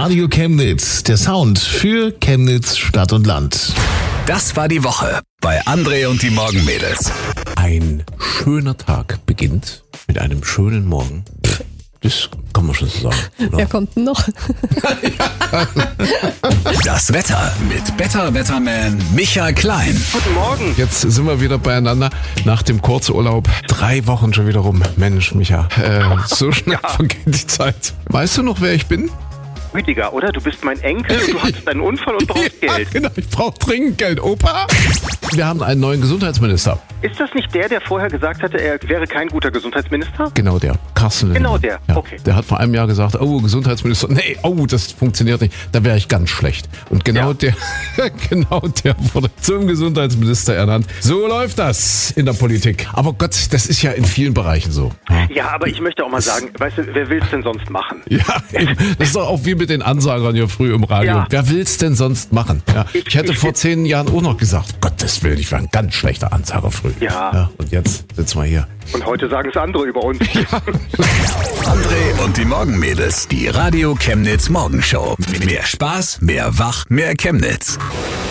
Radio Chemnitz, der Sound für Chemnitz, Stadt und Land. Das war die Woche bei André und die Morgenmädels. Ein schöner Tag beginnt mit einem schönen Morgen. Das kann man schon so sagen. Oder? Wer kommt denn noch? Das Wetter mit Better Wetterman Michael Klein. Guten Morgen. Jetzt sind wir wieder beieinander nach dem Kurzurlaub. 3 Wochen schon wieder rum. Mensch, Micha, so schnell vergeht die Zeit. Weißt du noch, wer ich bin? Rüdiger, oder? Du bist mein Enkel und du hattest einen Unfall und brauchst Ja, Geld. genau, ich brauche dringend Geld. Opa, wir haben einen neuen Gesundheitsminister. Ist das nicht der vorher gesagt hatte, er wäre kein guter Gesundheitsminister? Genau der, Carsten Linnemann. Genau der, Ja, okay. der hat vor einem Jahr gesagt, oh, Gesundheitsminister, nee, oh, das funktioniert nicht, da wäre ich ganz schlecht. Und genau der wurde zum Gesundheitsminister ernannt. So läuft das in der Politik. Aber Gott, das ist ja in vielen Bereichen so. Ja, aber ich möchte auch mal sagen, weißt du, wer will's denn sonst machen? Ja, eben. Das ist doch auch wie mit den Ansagern hier früh im Radio. Ja. Wer will's denn sonst machen? Ja. Ich hätte vor 10 Jahren auch noch gesagt, Gottes Willen, ich war ein ganz schlechter Ansager früh. Ja. Und jetzt sitzen wir hier. Und heute sagen es andere über uns. André und die Morgenmädels. Die Radio Chemnitz Morgenshow. Mehr Spaß, mehr Wach, mehr Chemnitz.